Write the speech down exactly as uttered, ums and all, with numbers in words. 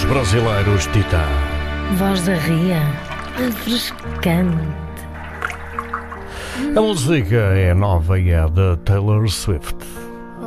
brasileiros Titã. Voz da Ria, refrescante. A música é nova e é de Taylor Swift.